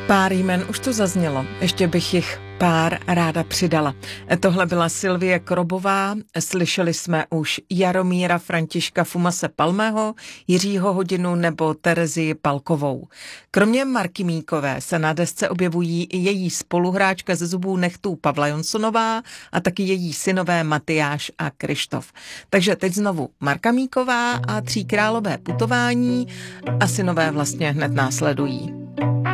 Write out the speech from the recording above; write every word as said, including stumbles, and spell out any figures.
Pár jmen už to zaznělo, ještě bych jich pár ráda přidala. Tohle byla Sylvie Krobová, slyšeli jsme už Jaromíra Františka Fumase Palmého, Jiřího Hodinu nebo Terezii Palkovou. Kromě Marky Míkové se na desce objevují i její spoluhráčka ze Zubů nechtů Pavla Jonsonová a taky její synové Matyáš a Krištof. Takže teď znovu Marka Míková a Tříkrálové putování a synové vlastně hned následují.